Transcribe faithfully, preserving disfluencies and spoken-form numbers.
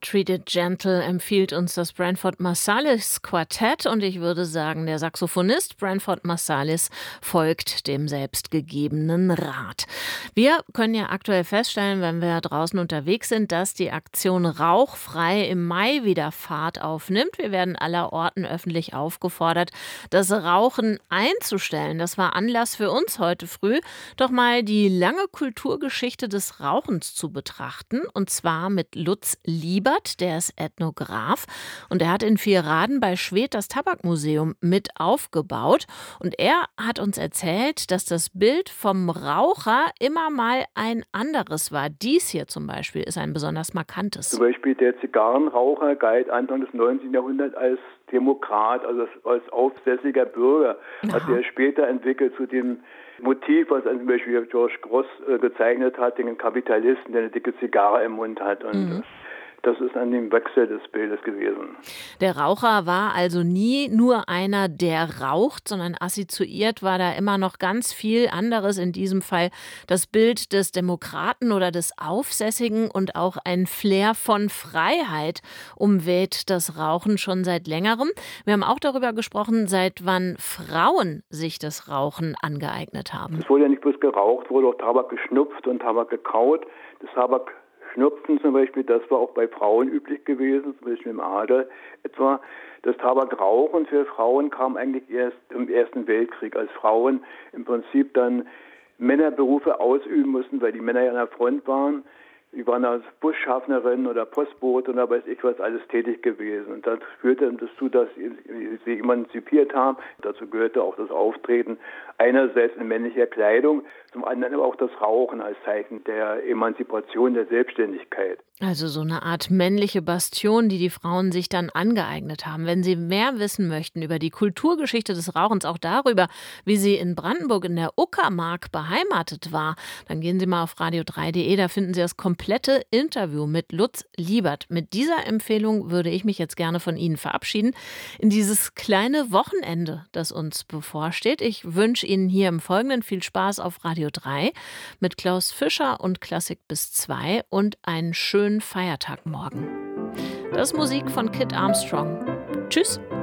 Treat It Gentle empfiehlt uns das Branford Marsalis Quartett und ich würde sagen, der Saxophonist Branford Marsalis folgt dem selbstgegebenen Rat. Wir können ja aktuell feststellen, wenn wir draußen unterwegs sind, dass die Aktion Rauchfrei im Mai wieder Fahrt aufnimmt. Wir werden allerorten öffentlich aufgefordert, das Rauchen einzustellen. Das war Anlass für uns heute früh, doch mal die lange Kulturgeschichte des Rauchens zu betrachten, und zwar mit Lutz Liebert. Der ist Ethnograph und er hat in Vierraden bei Schwedt das Tabakmuseum mit aufgebaut. Und er hat uns erzählt, dass das Bild vom Raucher immer mal ein anderes war. Dies hier zum Beispiel ist ein besonders markantes. Zum Beispiel der Zigarrenraucher galt Anfang des neunzehnten Jahrhunderts als Demokrat, also als aufsässiger Bürger. Aha. Hat er später entwickelt zu dem Motiv, was zum Beispiel George Gross äh, gezeichnet hat, den Kapitalisten, der eine dicke Zigarre im Mund hat. Und mhm. Das ist an dem Wechsel des Bildes gewesen. Der Raucher war also nie nur einer, der raucht, sondern assoziiert war da immer noch ganz viel anderes. In diesem Fall das Bild des Demokraten oder des Aufsässigen und auch ein Flair von Freiheit umweht das Rauchen schon seit längerem. Wir haben auch darüber gesprochen, seit wann Frauen sich das Rauchen angeeignet haben. Es wurde ja nicht bloß geraucht, wurde auch Tabak geschnupft und Tabak gekaut. Das Tabak Schnupfen zum Beispiel, das war auch bei Frauen üblich gewesen, zum Beispiel im Adel etwa. Das Tabakrauchen für Frauen kam eigentlich erst im Ersten Weltkrieg, als Frauen im Prinzip dann Männerberufe ausüben mussten, weil die Männer ja an der Front waren. Die waren als Busschaffnerin oder Postbote und da weiß ich was alles tätig gewesen. Und das führte dazu, dass sie sich emanzipiert haben. Dazu gehörte auch das Auftreten einerseits in männlicher Kleidung, zum anderen aber auch das Rauchen als Zeichen der Emanzipation, der Selbstständigkeit. Also so eine Art männliche Bastion, die die Frauen sich dann angeeignet haben. Wenn Sie mehr wissen möchten über die Kulturgeschichte des Rauchens, auch darüber, wie sie in Brandenburg in der Uckermark beheimatet war, dann gehen Sie mal auf radio drei punkt de, da finden Sie das komplette Interview mit Lutz Liebert. Mit dieser Empfehlung würde ich mich jetzt gerne von Ihnen verabschieden in dieses kleine Wochenende, das uns bevorsteht. Ich wünsche Ihnen hier im Folgenden viel Spaß auf Radio drei mit Klaus Fischer und Klassik bis zwei und einen schönen Feiertag morgen. Das ist Musik von Kid Armstrong. Tschüss.